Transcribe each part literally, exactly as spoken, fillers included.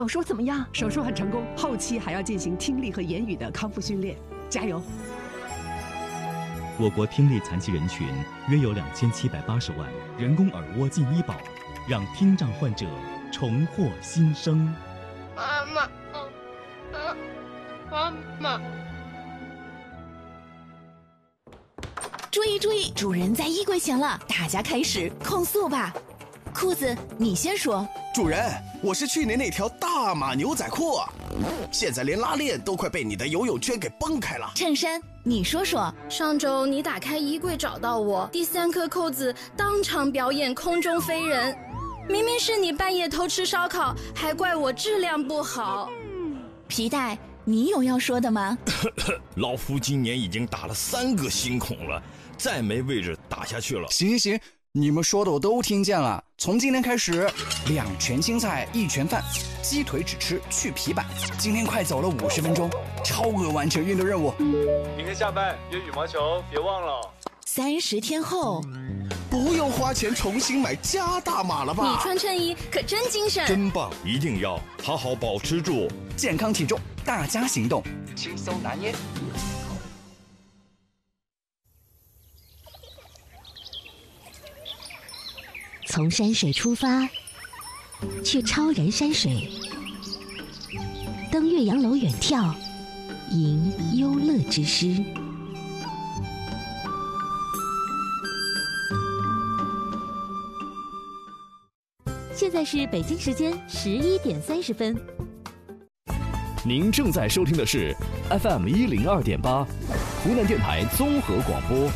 手术怎么样？ 手术很成功，后期还要进行听力和言语的康复训练，加油！ 我国听力残疾人群约有两千七百八十万，人工耳蜗进医保，让听障患者重获新生。 妈妈，嗯，妈妈。 注意注意，主人在衣柜前了，大家开始控诉吧。裤子，你先说。 主人，我是去年那条大码牛仔裤，现在连拉链都快被你的游泳圈给崩开了。 衬衫，你说说。 上周你打开衣柜找到我，第三颗扣子当场表演空中飞人，明明是你半夜偷吃烧烤，还怪我质量不好。 皮带，你有要说的吗？ 老夫今年已经打了三个新孔了，再没位置打下去了。 行行行，你们说的我都听见了。从今天开始，两全青菜一全饭，鸡腿只吃去皮板。今天快走了五十分钟，超额完成运动任务。 明天下班约羽毛球，别忘了。 三十天后， 不用花钱重新买加大码了吧？ 你穿衬衣可真精神， 真棒！一定要好好保持住健康体重，大家行动，轻松拿捏。 从山水出发，去超然山水，登岳阳楼远眺，吟幽乐之诗。现在是北京时间十一点三十分。 您正在收听的是 F M 一零二点八，湖南电台综合广播。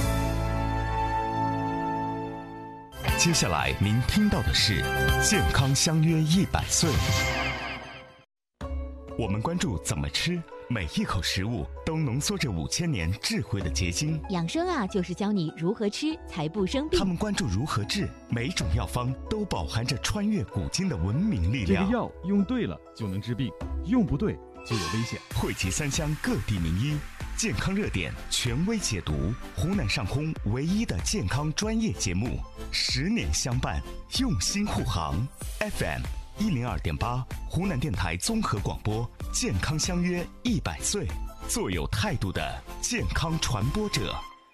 接下来您听到的是健康相约一百岁。我们关注怎么吃，每一口食物都浓缩着五千年智慧的结晶。 养生啊，就是教你如何吃才不生病。 他们关注如何治，每种药方都饱含着穿越古今的文明力量。 这个药用对了就能治病，用不对就有危险。 汇集三湘各地名医，健康热点权威解读，湖南上空唯一的健康专业节目，十年相伴，用心护航。F M 一零二点八，湖南电台综合广播，健康相约一百岁，做有态度的健康传播者。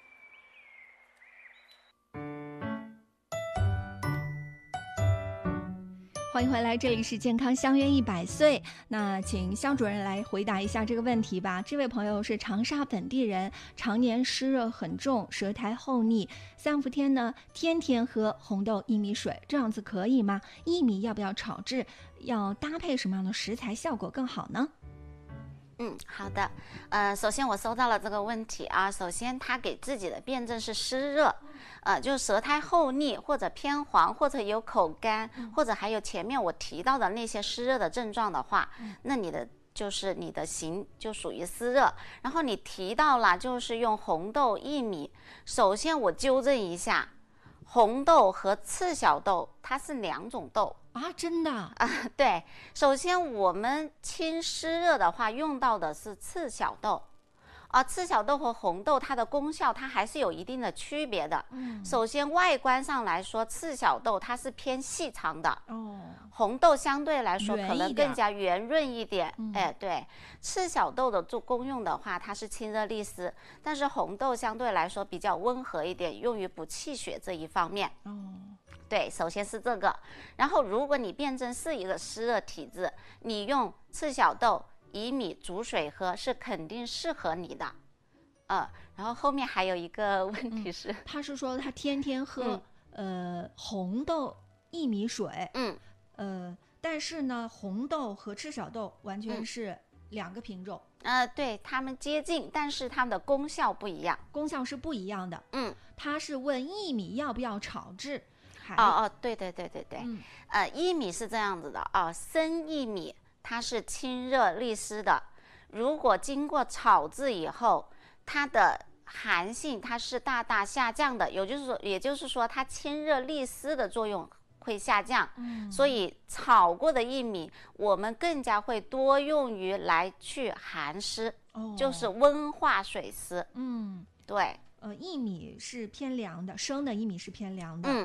欢迎回来，这里是健康相约一百岁。那请肖主任来回答一下这个问题吧。这位朋友是长沙本地人，常年湿热很重，舌苔厚腻，三伏天呢天天喝红豆薏米水，这样子可以吗？薏米要不要炒制？要搭配什么样的食材效果更好呢？ 嗯，好的，呃，首先我收到了这个问题啊。首先，他给自己的辩证是湿热，呃，就是舌苔厚腻或者偏黄，或者有口干，嗯、或者还有前面我提到的那些湿热的症状的话，嗯、那你的就是你的型就属于湿热。然后你提到了就是用红豆薏米，首先我纠正一下，红豆和赤小豆它是两种豆。 啊，真的啊？ 对，首先我们清湿热的话用到的是赤小豆，啊，赤小豆和红豆它的功效它还是有一定的区别的。嗯，首先外观上来说，赤小豆它是偏细长的，哦，红豆相对来说可能更加圆润一点。嗯、哎，对，赤小豆的做功用的话，它是清热利湿，但是红豆相对来说比较温和一点，用于补气血这一方面。哦。对，首先是这个，然后如果你辩证是一个湿热体质，你用赤小豆、薏米煮水喝是肯定适合你的，呃，然后后面还有一个问题是， 嗯、他是说他天天喝、嗯、呃红豆薏米水，嗯，呃，但是呢，红豆和赤小豆完全是两个品种， 嗯、呃，对，它们接近，但是它们的功效不一样， 功效是不一样的，嗯，他是问薏米要不要炒制。 哦哦，对对对对对，嗯、呃，薏米是这样子的啊、哦，生薏米它是清热利湿的，如果经过炒制以后，它的寒性它是大大下降的，也就是说，也就是说它清热利湿的作用会下降，嗯，所以炒过的薏米我们更加会多用于来去寒湿，哦，就是温化水湿，嗯，对， 呃，薏米是偏凉的，生的薏米是偏凉的，嗯。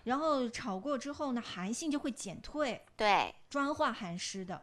然后炒过之后呢，寒性就会减退， 对， 专化寒湿的。